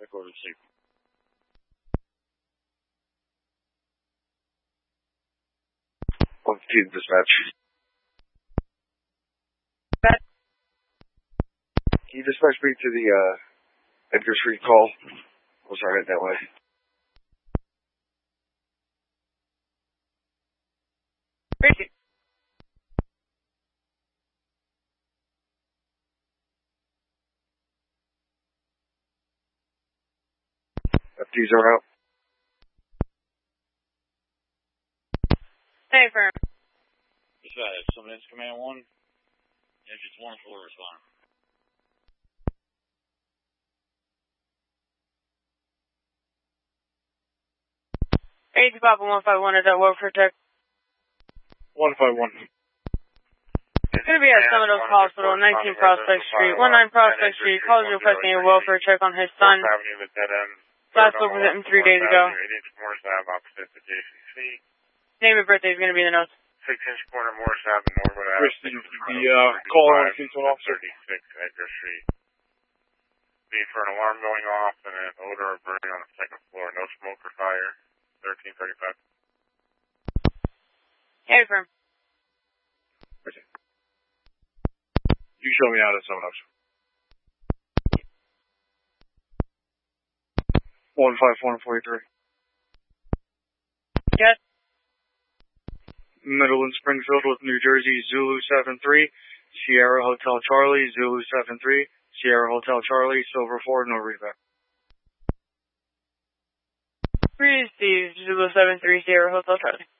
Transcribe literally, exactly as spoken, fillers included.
Check order safety. one fifteen dispatch. Dispatch. Can you dispatch me to the uh, Edgar Street call? We'll start heading that way. Appreciate it. F Ds are out. Hey, firm. Dispatch, Sundance Command one. Engines one full respond. Eight Papa one five one, is that welfare check? one five one. It's going to be at Seminole Hospital, nineteen Prospect Street, nineteen Prospect Street. Calls requesting a welfare check on his son. Last spoke with him three days ago. Name and birthday is going to be in the notes. six inch corner Morris Avenue, Norwood Avenue. Christy, the uh, call on Seaton officer. thirty-six Edgar Street. Need for an alarm going off and an odor of burning on the second floor. No smoke or fire. thirteen thirty-five. Hey, firm. Okay. You show me out at someone else. one five one forty-three. Yes. Middle in Springfield with New Jersey, Zulu seven three, Sierra Hotel Charlie, Zulu seven three, Sierra Hotel Charlie, Silver four, no reback. Receive Zulu seven three, Sierra Hotel Charlie.